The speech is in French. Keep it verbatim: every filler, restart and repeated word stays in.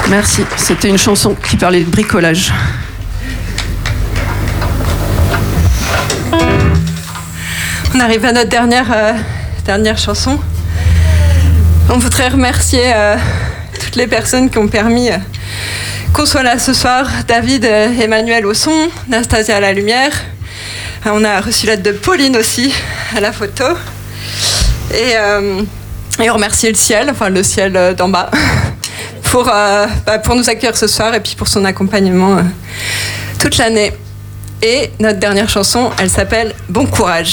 Merci. C'était une chanson qui parlait de bricolage. On arrive à notre dernière, euh, dernière chanson. On voudrait remercier euh, toutes les personnes qui ont permis euh, qu'on soit là ce soir. David, euh, Emmanuel au son, Nastasia à la lumière. Euh, on a reçu l'aide de Pauline aussi à la photo. Et, euh, et on remercie le ciel, enfin le ciel euh, d'en bas, pour, euh, bah, pour nous accueillir ce soir et puis pour son accompagnement euh, toute l'année. Et notre dernière chanson, elle s'appelle « Bon courage ».